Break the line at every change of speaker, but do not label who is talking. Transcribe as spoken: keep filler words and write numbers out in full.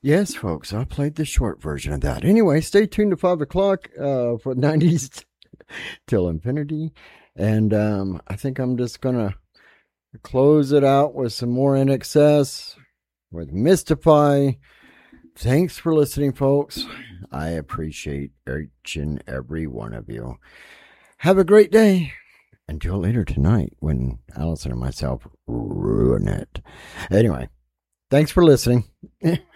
Yes, folks, I played the short version of that. Anyway, stay tuned to five o'clock uh, for nineties till infinity. And um, I think I'm just going to close it out with some more N X S with Mystify. Thanks for listening, folks. I appreciate each and every one of you. Have a great day. Until later tonight when Allison and myself ruin it. Anyway, thanks for listening.